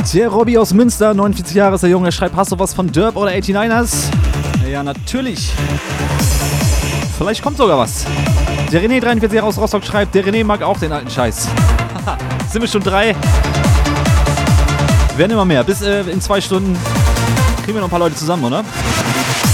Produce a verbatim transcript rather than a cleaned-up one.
Der Robby aus Münster, neunundvierzig Jahre ist der Junge, schreibt, hast du was von Derb oder neunundachtzigers? Ja, natürlich. Vielleicht kommt sogar was. Der René, dreiundvierzig Jahre aus Rostock, schreibt, der René mag auch den alten Scheiß. Sind wir schon drei? Werden immer mehr. Bis äh, in zwei Stunden kriegen wir noch ein paar Leute zusammen, oder?